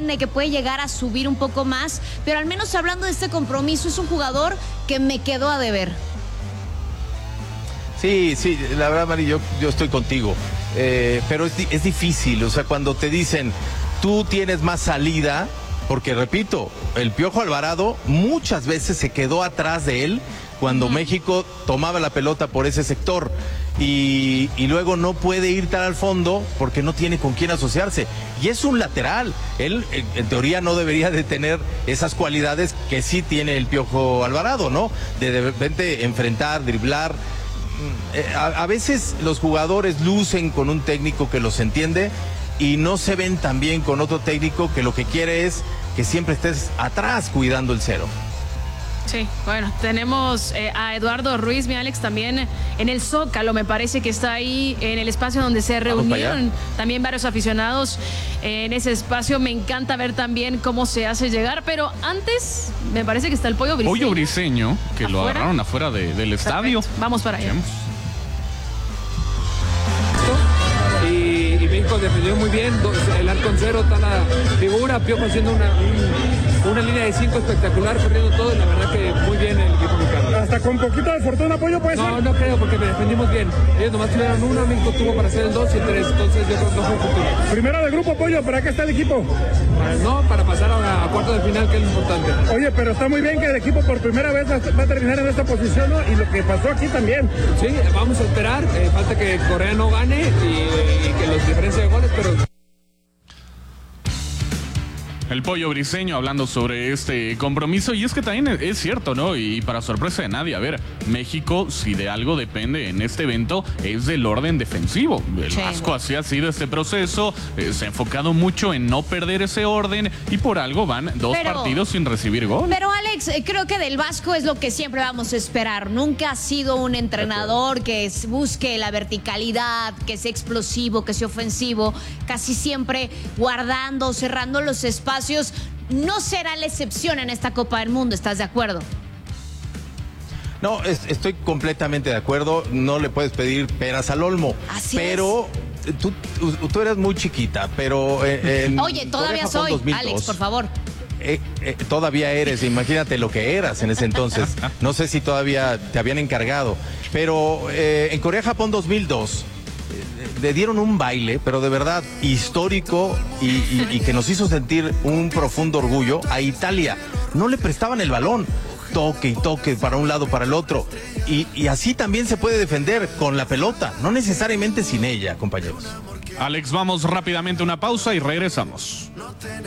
tiene, que puede llegar a subir un poco más, pero al menos hablando de este compromiso, es un jugador que me quedó a deber. Sí, la verdad, Mari, yo estoy contigo, pero es difícil, o sea, cuando te dicen, tú tienes más salida, porque repito, el Piojo Alvarado muchas veces se quedó atrás de él cuando México tomaba la pelota por ese sector y luego no puede ir tan al fondo porque no tiene con quién asociarse. Y es un lateral. Él, en teoría, no debería de tener esas cualidades que sí tiene el Piojo Alvarado, ¿no? De repente enfrentar, driblar. A veces los jugadores lucen con un técnico que los entiende y no se ven tan bien con otro técnico que lo que quiere es que siempre estés atrás cuidando el cero. Sí, bueno, tenemos a Eduardo Ruiz, mi Alex, también en el Zócalo, me parece que está ahí en el espacio donde se reunieron también varios aficionados en ese espacio. Me encanta ver también cómo se hace llegar, pero antes me parece que está el Pollo Briseño. Pollo Briseño, que ¿Afuera? lo agarraron afuera del estadio. Perfecto. Vamos para allá. Y México defendió muy bien, el arco en cero, está la figura, Piojo haciendo una línea de 5 espectacular, corriendo todo, y la verdad que muy bien el equipo mexicano. Hasta con poquito de fortuna, Pollo, puede ser. No creo, porque me defendimos bien. Ellos nomás tuvieron una, México tuvo para hacer el 2 y el 3, entonces yo creo que no fue fortuna. Primero de grupo, Pollo, ¿para qué está el equipo? Para pasar a cuartos de final, que es lo importante. Oye, pero está muy bien que el equipo por primera vez va a terminar en esta posición, ¿no? Y lo que pasó aquí también. Sí, vamos a esperar, falta que Corea no gane y que los diferencia de goles, pero... El Pollo Briseño hablando sobre este compromiso, y es que también es cierto, ¿no? Y para sorpresa de nadie, a ver, México, si de algo depende en este evento, es del orden defensivo. El Vasco así ha sido este proceso, se ha enfocado mucho en no perder ese orden, y por algo van dos partidos sin recibir gol. Pero Alex, creo que del Vasco es lo que siempre vamos a esperar. Nunca ha sido un entrenador que busque la verticalidad, que sea explosivo, que sea ofensivo, casi siempre guardando, cerrando los espacios. No será la excepción en esta Copa del Mundo, ¿estás de acuerdo? No, estoy completamente de acuerdo, no le puedes pedir peras al olmo. Así pero es. Tú eres muy chiquita, pero... Oye, todavía soy, 2002, Alex, por favor. Todavía eres, imagínate lo que eras en ese entonces. No sé si todavía te habían encargado, pero en Corea-Japón 2002... le dieron un baile, pero de verdad histórico y que nos hizo sentir un profundo orgullo a Italia. No le prestaban el balón, toque y toque para un lado, para el otro. Y así también se puede defender con la pelota, no necesariamente sin ella, compañeros. Alex, vamos rápidamente a una pausa y regresamos.